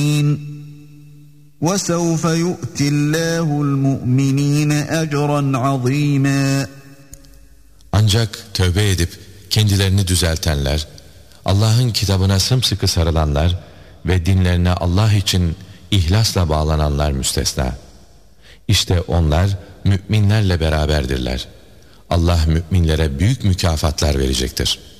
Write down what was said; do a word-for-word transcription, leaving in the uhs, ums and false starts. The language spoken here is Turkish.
وَسَوْفَ يُؤْتِ اللّٰهُ الْمُؤْمِنِينَ أَجْرًا عَظِيمًا. Ancak tövbe edip kendilerini düzeltenler, Allah'ın kitabına sımsıkı sarılanlar ve dinlerine Allah için ihlasla bağlananlar müstesna. İşte onlar müminlerle beraberdirler. Allah müminlere büyük mükafatlar verecektir.